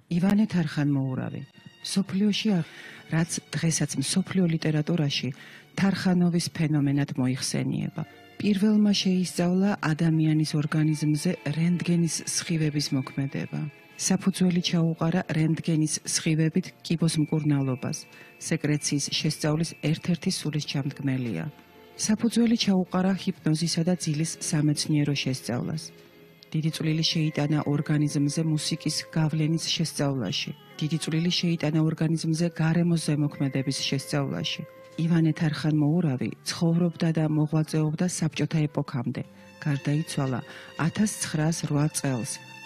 ივანე თარხანმოურავი. მსოფლიოში რაც დღესაც მსოფლიო ლიტერატურაში თარხანოვის ფენომენად მოიხსენიება. პირველმა შეისწავლა ადამიანის ორგანიზმზე რენტგენის სხივების მოქმედება. საფუძველი ჩაუყარა რენტგენის სხივებით კიბოს მკურნალობას. სეკრეციის შესწავლის ერთ-ერთი სულისჩამდგმელია. საფუძველი ჩაუყარა ჰიპნოზისა და ძილის სამეცნიერო შესწავლას. დიდი წვლილი შეიტანა ორგანიზმზე მუსიკის გავლენის შესწავლაში. დიდი წვლილი შეიტანა ორგანიზმზე გარემოს ზემოქმედების შესწავლაში. ივანე თარხანმოურავი ცხოვრობდა და მოღვაწეობდა საბჭოთა ეპოქამდე. გარდაიცვალა 1908 წელს